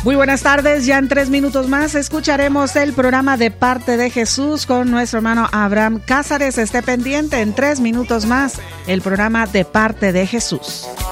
Muy buenas tardes, ya en 3 minutos más escucharemos el programa De Parte de Jesús con nuestro hermano Abraham Cázares. Esté pendiente, en 3 minutos más el programa De Parte de Jesús.